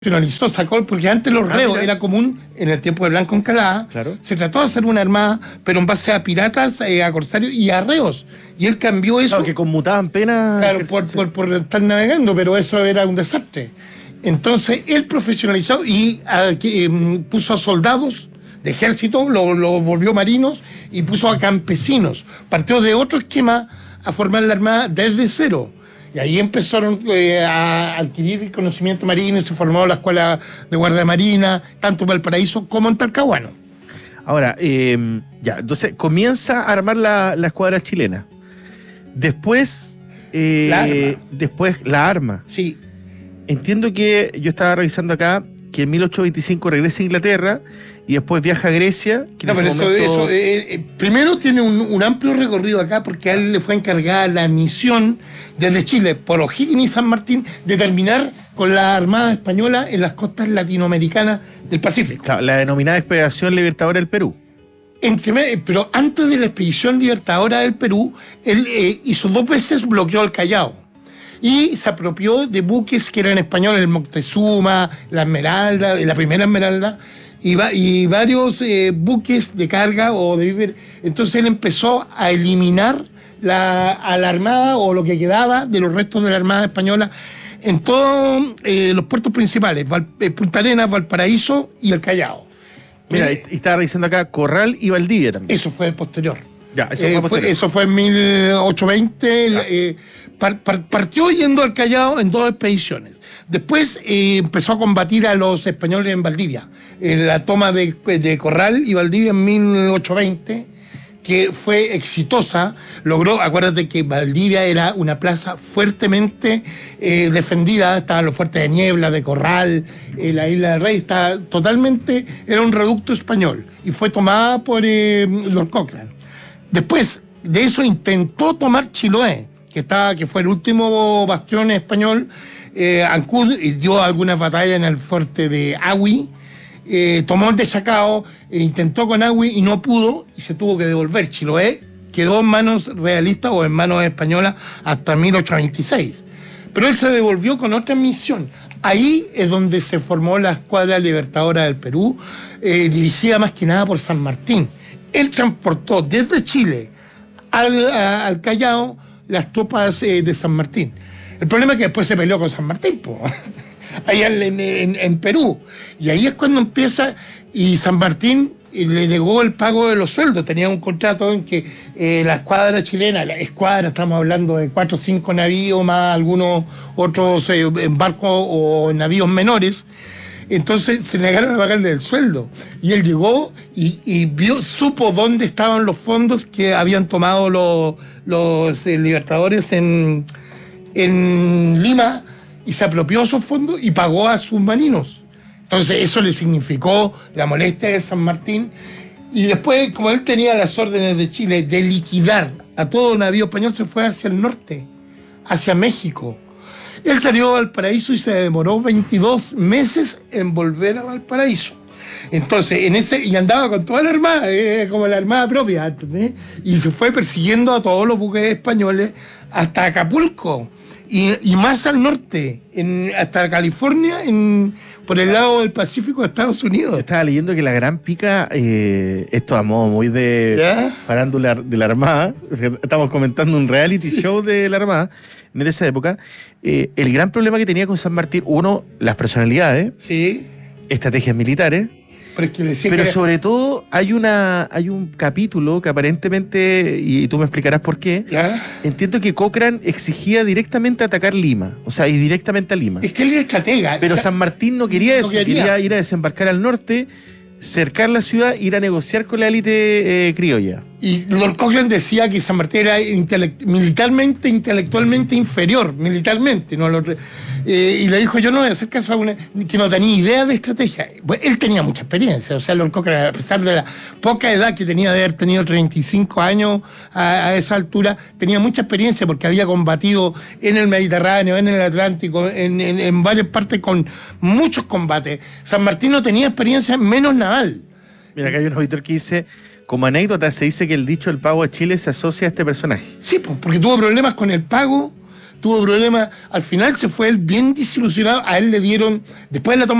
profesionalizó, sacó, porque antes los reos era común en el tiempo de Blanco Encalada. Claro. Se trató de hacer una armada, pero en base a piratas, a corsarios y a reos. Y él cambió eso. Claro, que conmutaban penas. Claro, por estar navegando, pero eso era un desastre. Entonces él profesionalizó y puso a soldados de ejército, lo volvió marinos y puso a campesinos. Partió de otro esquema a formar la armada desde cero. Y ahí empezaron a adquirir conocimiento marino y se formó la escuela de guardia marina, tanto en Valparaíso como en Talcahuano. Ahora, entonces comienza a armar la escuadra chilena. Después, la arma. Sí. Entiendo que yo estaba revisando acá que en 1825 regresa a Inglaterra y después viaja a Grecia. No, pero eso primero tiene un amplio recorrido acá porque a él le fue encargada la misión desde Chile, por O'Higgins y San Martín, de terminar con la Armada Española en las costas latinoamericanas del Pacífico. Claro, la denominada Expedición Libertadora del Perú. Pero antes de la Expedición Libertadora del Perú, él hizo 2 veces, bloqueó el Callao. Y se apropió de buques que eran españoles, el Moctezuma, la Esmeralda, la primera Esmeralda, y varios buques de carga o de víveres. Entonces él empezó a eliminar a la Armada o lo que quedaba de los restos de la Armada Española en todos los puertos principales, Punta Arenas, Valparaíso y el Callao. Mira, y estaba revisando acá Corral y Valdivia también. Eso fue posterior. Ya, eso fue en 1820. Partió yendo al Callao en 2 expediciones. Después empezó a combatir a los españoles en Valdivia. En la toma de Corral y Valdivia en 1820, que fue exitosa. Acuérdate que Valdivia era una plaza fuertemente defendida. Estaban los fuertes de Niebla, de Corral, la Isla del Rey. Era un reducto español. Y fue tomada por Lord Cochrane. Después de eso intentó tomar Chiloé, que fue el último bastión español. Ancud dio algunas batallas en el fuerte de Agüi, tomó el de Chacao, intentó con Agüi y no pudo y se tuvo que devolver. Chiloé quedó en manos realistas o en manos españolas hasta 1826. Pero él se devolvió con otra misión. Ahí es donde se formó la Escuadra Libertadora del Perú, dirigida más que nada por San Martín. Él transportó desde Chile al Callao las tropas de San Martín. El problema es que después se peleó con San Martín, allá en Perú. Y ahí es cuando empieza, y San Martín le negó el pago de los sueldos. Tenía un contrato en que la escuadra chilena, estamos hablando de 4 o 5 navíos, más algunos otros barcos o navíos menores. Entonces se negaron a pagarle el sueldo. Y él llegó y supo dónde estaban los fondos que habían tomado los libertadores en Lima, y se apropió esos fondos y pagó a sus marinos. Entonces eso le significó la molestia de San Martín. Y después, como él tenía las órdenes de Chile de liquidar a todo navío español, se fue hacia el norte, hacia México. Él salió a Valparaíso y se demoró 22 meses en volver a Valparaíso. Entonces, y andaba con toda la armada, como la armada propia, ¿entendés? Y se fue persiguiendo a todos los buques españoles hasta Acapulco y más al norte, hasta California, por el lado del Pacífico de Estados Unidos. Estaba leyendo que la Gran Pica, esto a modo muy de farándula de la Armada, estamos comentando un reality show de la Armada en esa época. El gran problema que tenía con San Martín, uno, las personalidades, sí, estrategias militares, pero sobre todo hay un capítulo que aparentemente, y tú me explicarás por qué, entiendo que Cochrane exigía directamente atacar Lima, o sea, y directamente a Lima. Es que él era estratega. Pero San Martín no quería eso, quería ir a desembarcar al norte, cercar la ciudad, ir a negociar con la élite criolla. Y Lord Cochrane decía que San Martín era militarmente, intelectualmente inferior, militarmente. Y le dijo, yo no voy a hacer caso a una que no tenía idea de estrategia. Pues él tenía mucha experiencia, o sea, Lord Cochrane, a pesar de la poca edad que tenía de haber tenido 35 años a esa altura, tenía mucha experiencia porque había combatido en el Mediterráneo, en el Atlántico, en varias partes con muchos combates. San Martín no tenía experiencia menos naval. Mira, acá hay un auditor que dice, como anécdota, se dice que el dicho "el pago a Chile" se asocia a este personaje. Sí, porque tuvo problemas con el pago tuvo problemas. Al final se fue él bien desilusionado. A él le dieron, después de la toma